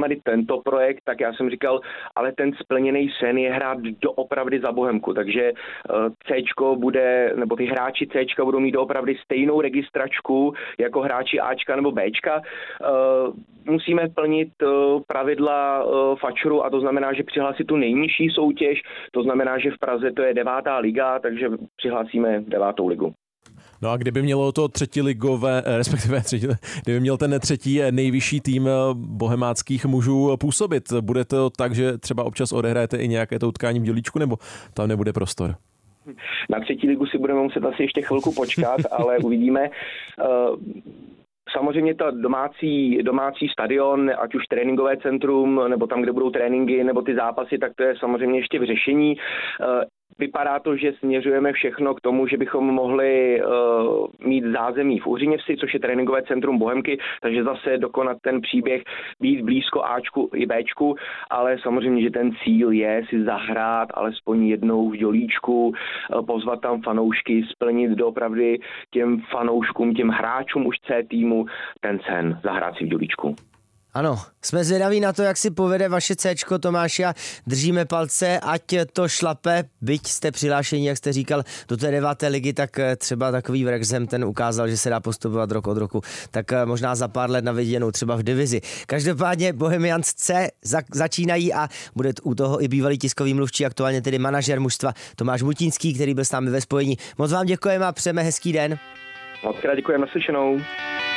dohromady tento projekt, tak já jsem říkal, ale ten splněný sen je hrát doopravdy za Bohemku, takže Cčko bude, nebo ty hráči Cčka budou mít doopravdy stejnou registračku jako hráči Ačka nebo Bčka. Musíme plnit pravidla fačru a to znamená, že přihlásit tu nejnižší soutěž, to znamená, že v Praze to je 9. liga, takže přihlásíme 9. ligu. No a kdyby mělo to třetiligové, respektive kdyby měl ten třetí nejvyšší tým bohemáckých mužů působit, bude to tak, že třeba občas odehrajete i nějaké to utkání v Dělíčku, nebo tam nebude prostor? Na třetí ligu si budeme muset asi ještě chvilku počkat, ale uvidíme. Samozřejmě ta domácí stadion, ať už tréninkové centrum, nebo tam, kde budou tréninky, nebo ty zápasy, tak to je samozřejmě ještě v řešení. Vypadá to, že směřujeme všechno k tomu, že bychom mohli mít zázemí v Uhříněvsi, což je tréninkové centrum Bohemky, takže zase dokonat ten příběh, být blízko Ačku i Bčku, ale samozřejmě, že ten cíl je si zahrát alespoň jednou v Dělíčku, pozvat tam fanoušky, splnit doopravdy těm fanouškům, těm hráčům už C týmu ten sen zahrát si v Dělíčku. Ano, jsme zvědaví na to, jak si povede vaše Cčko, Tomáši, a držíme palce, ať to šlape, byť jste přihlášení, jak jste říkal, do té 9. ligy, tak třeba takový Wrexham, ten ukázal, že se dá postupovat rok od roku, tak možná za pár let na viděnou třeba v divizi. Každopádně Bohemians C začínají a bude u toho i bývalý tiskový mluvčí, aktuálně tedy manažer mužstva Tomáš Mutínský, který byl s námi ve spojení. Moc vám děkujeme a přejeme hezký den. Moc krát děkujeme, naslyšenou.